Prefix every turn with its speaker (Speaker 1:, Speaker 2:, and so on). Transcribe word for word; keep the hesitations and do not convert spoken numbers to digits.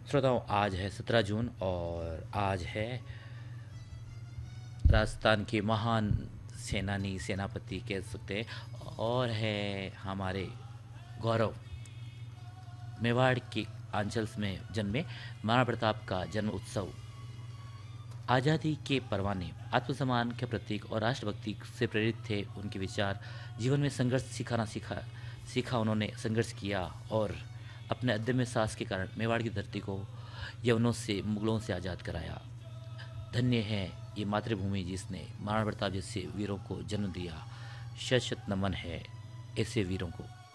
Speaker 1: श्रोताओं, आज है सत्रह जून और आज है राजस्थान के महान सेनानी, सेनापति कह सकते हैं, और है हमारे गौरव मेवाड़ के आंचल में जन्मे महाराणा प्रताप का जन्म उत्सव। आज़ादी के परवाने, आत्मसम्मान के प्रतीक और राष्ट्रभक्ति से प्रेरित थे उनके विचार। जीवन में संघर्ष सिखाना सीखा सीखा उन्होंने संघर्ष किया और अपने अदम्य साहस के कारण मेवाड़ की धरती को यवनों से, मुगलों से आज़ाद कराया। धन्य है ये मातृभूमि जिसने महाराणा प्रताप जैसे वीरों को जन्म दिया। शत शत नमन है ऐसे वीरों को।